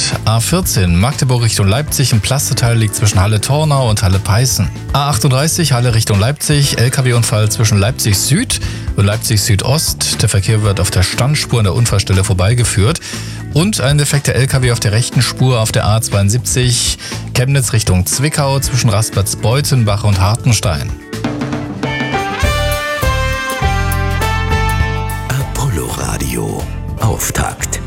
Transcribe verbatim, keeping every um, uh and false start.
A vierzehn Magdeburg Richtung Leipzig. Ein Plasteteil liegt zwischen Halle-Tornau und Halle-Peißen. A achtunddreißig Halle Richtung Leipzig. L K W-Unfall zwischen Leipzig Süd und Leipzig Südost. Der Verkehr wird auf der Standspur an der Unfallstelle vorbeigeführt. Und ein defekter L K W auf der rechten Spur auf der A zweiundsiebzig. Chemnitz Richtung Zwickau zwischen Rastplatz Beutenbach und Hartenstein. Apollo Radio. Auftakt.